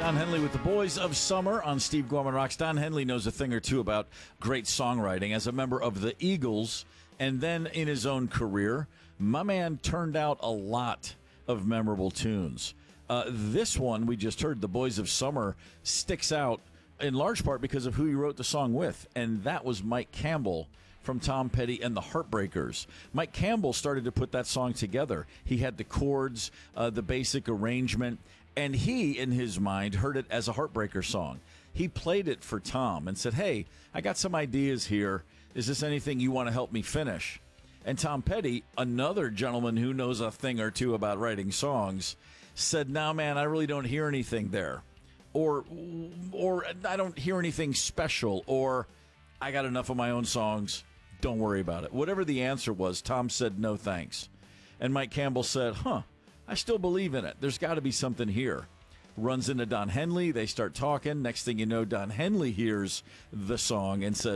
Don Henley with the Boys of Summer on Steve Gorman Rocks. Don Henley knows a thing or two about great songwriting. As a member of the Eagles and then in his own career, my man turned out a lot of memorable tunes. This one we just heard, The Boys of Summer, sticks out in large part because of who he wrote the song with, and that was Mike Campbell from Tom Petty and the Heartbreakers. Mike Campbell started to put that song together. He had the chords, the basic arrangement, and he, in his mind, heard it as a Heartbreaker song. He played it for Tom and said, hey, I got some ideas here. Is this anything you want to help me finish? And Tom Petty, another gentleman who knows a thing or two about writing songs, said, nah, man, I really don't hear anything there. Or I don't hear anything special. Or I got enough of my own songs. Don't worry about it. Whatever the answer was, Tom said, no thanks. And Mike Campbell said, I still believe in it. There's got to be something here. Runs into Don Henley. They start talking. Next thing you know, Don Henley hears the song and says,